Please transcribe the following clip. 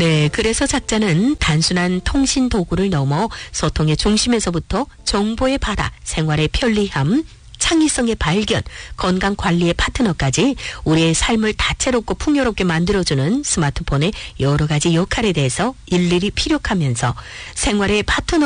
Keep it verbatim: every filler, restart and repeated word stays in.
네, 그래서 작자는 단순한 통신 도구를 넘어 소통의 중심에서부터 정보의 발화, 생활의 편리함, 창의성의 발견, 건강 관리의 파트너까지 우리의 삶을 다채롭고 풍요롭게 만들어주는 스마트폰의 여러 가지 역할에 대해서 일일이 피력하면서 생활의 파트너